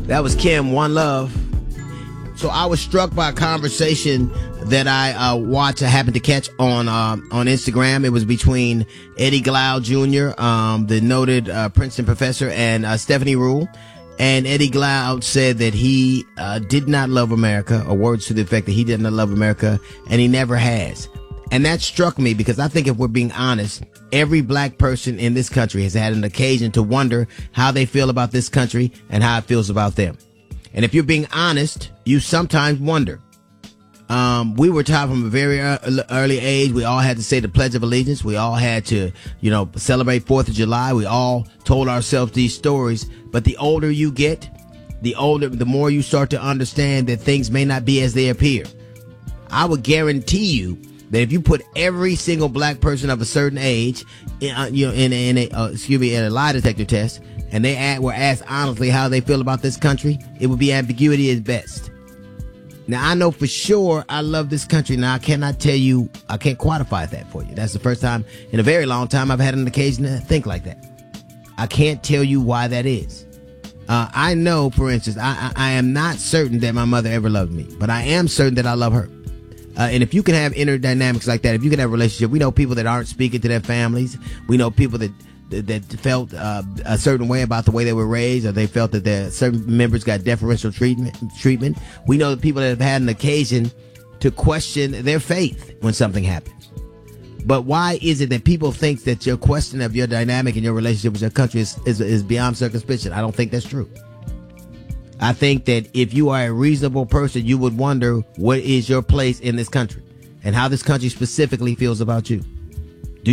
That was Kim, One Love. So I was struck by a conversation that I watched. I happened to catch on Instagram. It was between Eddie Glaude Jr., the noted Princeton professor, and Stephanie Rule. And Eddie Glaude said that he did not love America, or words to the effect that he did not love America, and he never has. And that struck me because I think if we're being honest, every black person in this country has had an occasion to wonder how they feel about this country and how it feels about them. And if you're being honest, you sometimes wonder. We were taught from a very early age. We all had to say the Pledge of Allegiance. We all had to, celebrate 4th of July. We all told ourselves these stories. But the older you get, the more you start to understand that things may not be as they appear. I would guarantee you that if you put every single black person of a certain age, in a lie detector test, and they were asked honestly how they feel about this country, it would be ambiguity at best. Now, I know for sure I love this country. Now, I can't quantify that for you. That's the first time in a very long time I've had an occasion to think like that. I can't tell you why that is. I know, for instance, I am not certain that my mother ever loved me, but I am certain that I love her. And if you can have inner dynamics like that, if you can have a relationship, we know people that aren't speaking to their families. We know people that felt a certain way about the way they were raised, or they felt that their certain members got deferential treatment. We know the people that have had an occasion to question their faith when something happens. But why is it that people think that your question of your dynamic and your relationship with your country is beyond circumspection? I don't think that's true. I think that if you are a reasonable person, you would wonder what is your place in this country and how this country specifically feels about you.